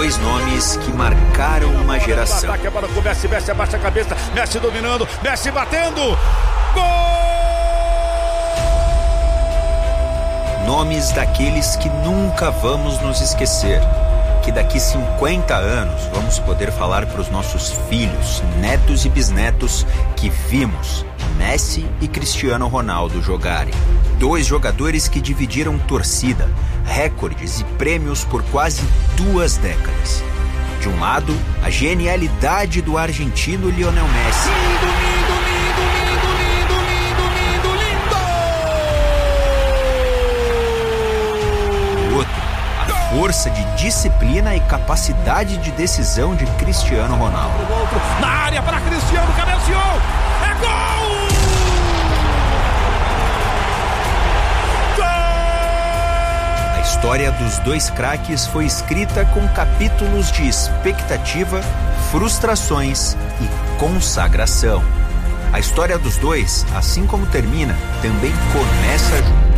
Dois nomes que marcaram uma geração. Ataque, a bola com o Messi, Messi abaixa a cabeça, Messi dominando, Messi batendo. Gol! Nomes daqueles que nunca vamos nos esquecer. Que daqui 50 anos vamos poder falar para os nossos filhos, netos e bisnetos que vimos Messi e Cristiano Ronaldo jogarem. Dois jogadores que dividiram torcida, recordes e prêmios por quase 2 décadas. De um lado, a genialidade do argentino Lionel Messi. Lindo, lindo, lindo, lindo, lindo, lindo, lindo! O outro, a força de disciplina e capacidade de decisão de Cristiano Ronaldo. O outro, na área para Cristiano, cabeceou! É gol! A história dos dois craques foi escrita com capítulos de expectativa, frustrações e consagração. A história dos dois, assim como termina, também começa junto.